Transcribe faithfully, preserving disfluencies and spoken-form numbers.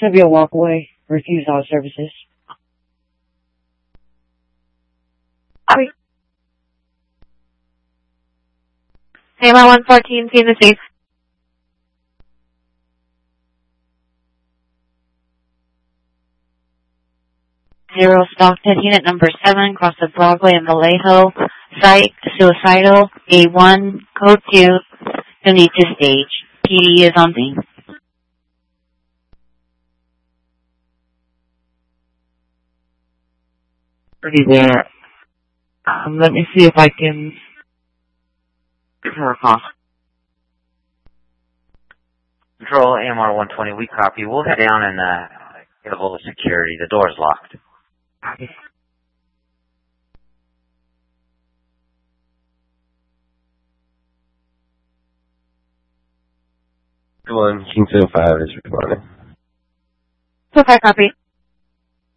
Sylvia, walk away. Refuse all services. Copy. A M R one fourteen, seeing the safe. Zero Stockton, unit number seven, cross the Broadway and Vallejo. Site, suicidal. A one, code two, you'll need to stage. P D is on scene. Pretty there. Um, let me see if I can give her a call. Control, A M R one twenty, we copy. We'll head down and uh, get a hold of security. The door's locked. Copy. Come on, King two oh five is responding. two oh five, copy.